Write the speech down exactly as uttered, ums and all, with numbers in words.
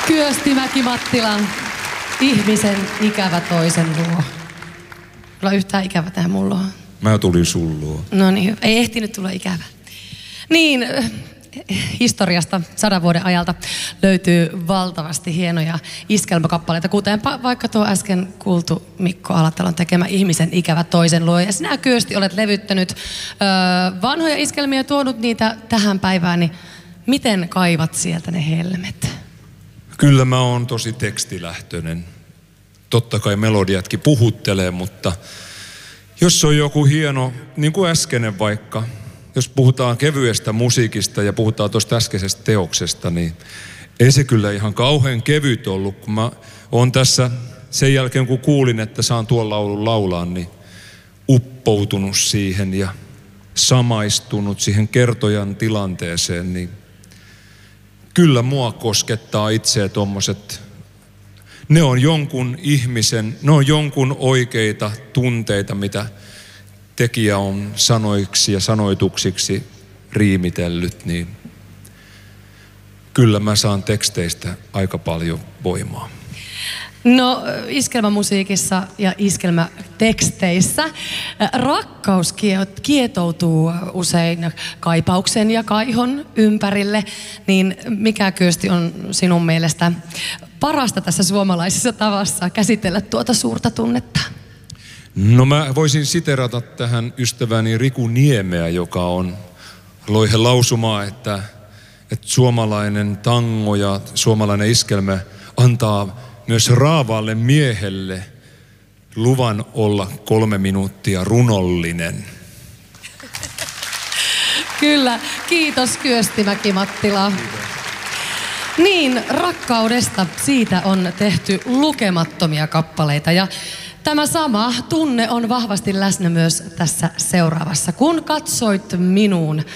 Kyösti Mäki-Mattila, ihmisen ikävä toisen luo. Kyllä yhtään ikävä tää mulla on. Mä tulin sun luo. No niin, ei ehtinyt tulla ikävä. Niin, historiasta sadan vuoden ajalta löytyy valtavasti hienoja iskelmäkappaleita, kuten vaikka tuo äsken kuultu Mikko Alatalon tekemä Ihmisen ikävä toisen luo. Ja sinä, Kyösti, olet levyttänyt öö, vanhoja iskelmiä ja tuonut niitä tähän päivään, niin miten kaivat sieltä ne helmet? Kyllä mä oon tosi tekstilähtöinen. Totta kai melodiatkin puhuttelee, mutta jos on joku hieno, niin kuin äskeinen vaikka, jos puhutaan kevyestä musiikista ja puhutaan tuosta äskeisestä teoksesta, niin ei se kyllä ihan kauhean kevyt ollut, kun mä oon tässä sen jälkeen, kun kuulin, että saan tuon laulun laulaa, niin uppoutunut siihen ja samaistunut siihen kertojan tilanteeseen, niin kyllä mua koskettaa itseä tommoset. Ne on jonkun ihmisen, ne on jonkun oikeita tunteita, mitä tekijä on sanoiksi ja sanoituksiksi riimitellyt, niin kyllä mä saan teksteistä aika paljon voimaa. No, iskelmämusiikissa ja iskelmäteksteissä rakkaus kietoutuu usein kaipauksen ja kaihon ympärille, niin mikä, Kyösti, on sinun mielestä parasta tässä suomalaisessa tavassa käsitellä tuota suurta tunnetta? No mä voisin siterata tähän ystäväni Riku Niemeä, joka on loihe lausumaa, että, että suomalainen tango ja suomalainen iskelmä antaa myös raavaalle miehelle luvan olla kolme minuuttia runollinen. Kyllä, kiitos Kyösti Mäki-Mattila. Niin, rakkaudesta siitä on tehty lukemattomia kappaleita ja tämä sama tunne on vahvasti läsnä myös tässä seuraavassa. Kun katsoit minuun,